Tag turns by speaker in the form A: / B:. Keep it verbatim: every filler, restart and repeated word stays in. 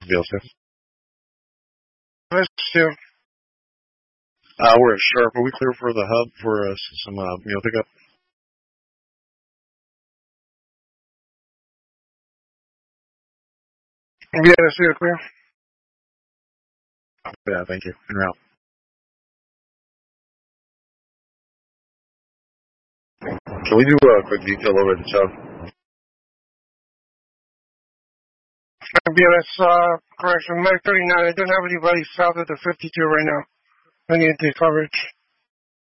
A: V L C.
B: Let's do.
A: Uh, we're at Sharp. Are we clear for the hub for uh, some uh, meal pickup?
B: Yeah, let's do it clear.
A: Yeah, thank you. En route. Can we do a quick detail over at the Chubb?
B: B L S, uh, correction, Mike thirty-nine. I don't have anybody south of the fifty-two right now. I need the coverage.